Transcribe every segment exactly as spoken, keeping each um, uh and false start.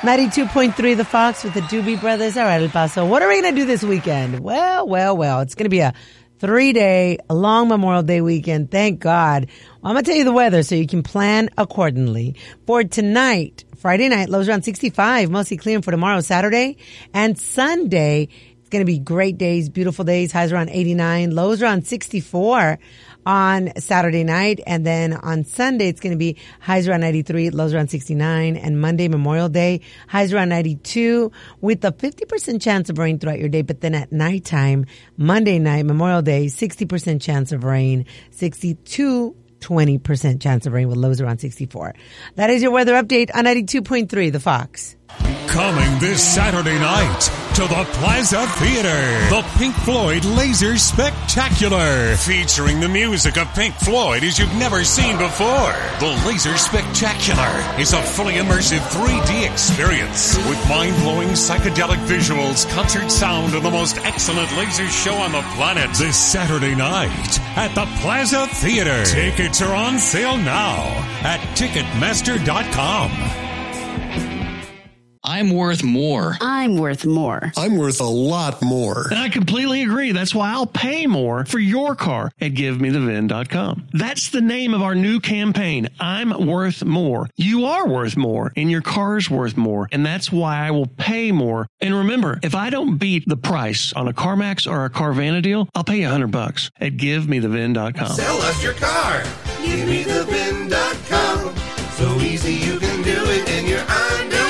ninety-two point three The Fox with the Doobie Brothers. All right, El Paso. What are we going to do this weekend? Well, well, well. It's going to be a three-day, long Memorial Day weekend. Thank God. Well, I'm going to tell you the weather so you can plan accordingly. For tonight, Friday night, lows around sixty-five, mostly clear. For tomorrow, Saturday, and Sunday, it's going to be great days, beautiful days. Highs around eighty-nine, lows around sixty-four on Saturday night. And then on Sunday, it's going to be highs around ninety-three, lows around sixty-nine. And Monday, Memorial Day, highs around ninety-two with a fifty percent chance of rain throughout your day. But then at nighttime, Monday night, Memorial Day, sixty percent chance of rain, sixty-two twenty percent chance of rain with lows around sixty-four. That is your weather update on ninety-two point three The Fox. Coming this Saturday night to the Plaza Theater, the Pink Floyd Laser Spectacular, featuring the music of Pink Floyd as you've never seen before. The Laser Spectacular is a fully immersive three D experience with mind-blowing psychedelic visuals, concert sound, and the most excellent laser show on the planet. This Saturday night at the Plaza Theater. Tickets are on sale now at Ticketmaster dot com. I'm worth more. I'm worth more. I'm worth a lot more. And I completely agree. That's why I'll pay more for your car at Give Me The V I N dot com. That's the name of our new campaign. I'm worth more. You are worth more, and your car's worth more. And that's why I will pay more. And remember, if I don't beat the price on a CarMax or a Carvana deal, I'll pay you a hundred bucks at Give Me The V I N dot com. Sell us your car. Give Me The V I N dot com. So easy you can do it in your underwear.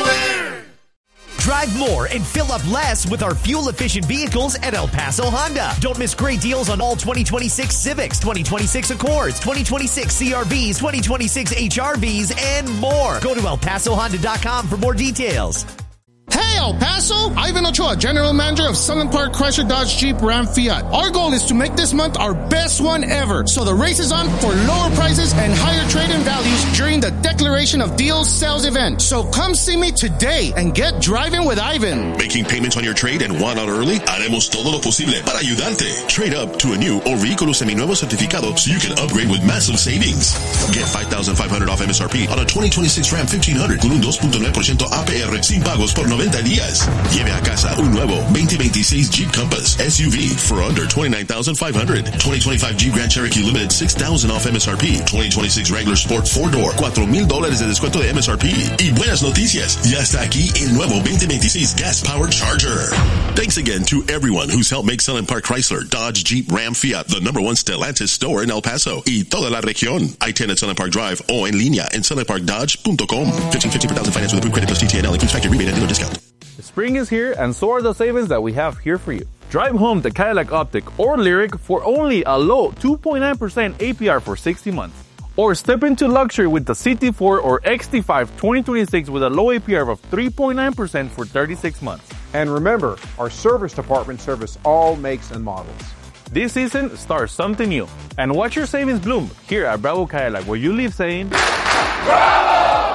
Drive more and fill up less with our fuel-efficient vehicles at El Paso Honda. Don't miss great deals on all twenty twenty-six Civics, twenty twenty-six Accords, twenty twenty-six C R Vs, twenty twenty-six H R Vs, and more. Go to El Paso Honda dot com for more details. Hey, El Paso! Ivan Ochoa, General Manager of Sunland Park Chrysler Dodge Jeep Ram Fiat. Our goal is to make this month our best one ever. So the race is on for lower prices and higher trade-in values during the Declaration of Deals sales event. So come see me today and get driving with Ivan. Making payments on your trade and want out early? Haremos todo lo posible para ayudarte. Trade up to a new or vehículo seminuevo certificado so you can upgrade with massive savings. Get five thousand five hundred dollars off M S R P on a twenty twenty-six Ram fifteen hundred con un two point nine percent A P R sin pagos por noventa días. Lleve a casa un nuevo twenty twenty-six Jeep Compass S U V for under twenty-nine thousand five hundred dollars. twenty twenty-five Jeep Grand Cherokee Limited six thousand dollars off M S R P. twenty twenty-six Wrangler Sport four door cuatro mil dólares de descuento de M S R P. Y buenas noticias, ya está aquí el nuevo twenty twenty-six Gas Powered Charger. Thanks again to everyone who's helped make Sunland Park Chrysler, Dodge, Jeep, Ram, Fiat the number one Stellantis store in El Paso y toda la región. I ten at Sunland Park Drive o en línea en sunland park dodge dot com. fifteen fifty per thousand finance with approved credit plus T T N L includes factory rebate and dealer discount. Spring is here, and so are the savings that we have here for you. Drive home the Cadillac Optic or Lyric for only a low two point nine percent A P R for sixty months. Or step into luxury with the C T four or X T five twenty twenty-six with a low A P R of three point nine percent for thirty-six months. And remember, our service department service all makes and models. This season starts something new. And watch your savings bloom here at Bravo Cadillac, where you leave saying, Bravo!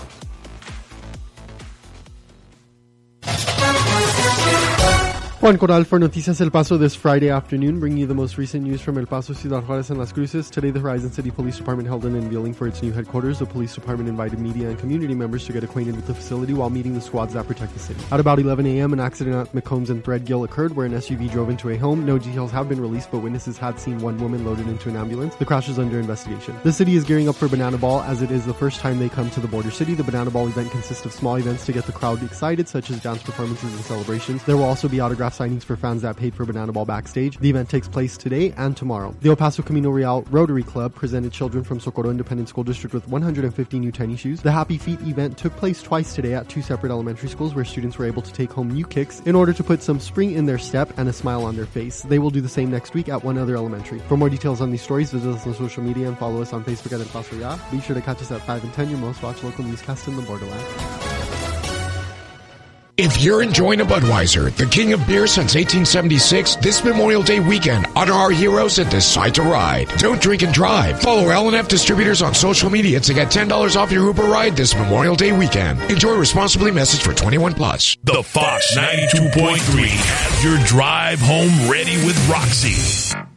Juan Corral for Noticias El Paso this Friday afternoon, bringing you the most recent news from El Paso, Ciudad Juarez, and Las Cruces. Today, the Horizon City Police Department held an unveiling for its new headquarters. The police department invited media and community members to get acquainted with the facility while meeting the squads that protect the city. At about eleven a.m., an accident at McCombs and Threadgill occurred where an S U V drove into a home. No details have been released, but witnesses had seen one woman loaded into an ambulance. The crash is under investigation. The city is gearing up for Banana Ball, as it is the first time they come to the border city. The Banana Ball event consists of small events to get the crowd excited, such as dance performances and celebrations. There will also be autograph signings for fans that paid for Banana Ball backstage. The event takes place today and tomorrow. The El Paso Camino Real Rotary Club presented children from Socorro Independent School District with one hundred fifty new tennis shoes. The Happy Feet event took place twice today at two separate elementary schools where students were able to take home new kicks in order to put some spring in their step and a smile on their face. They will do the same next week at one other elementary. For more details on these stories, visit us on social media and follow us on Facebook at El Paso Ya. Be sure to catch us at five and ten, your most watched local newscast in the borderland. If you're enjoying a Budweiser, the king of beer since eighteen seventy-six, this Memorial Day weekend, honor our heroes and decide to ride. Don't drink and drive. Follow L and F Distributors on social media to get ten dollars off your Uber ride this Memorial Day weekend. Enjoy responsibly. Message for twenty-one plus. The Fox ninety-two point three has your drive home ready with Roxy.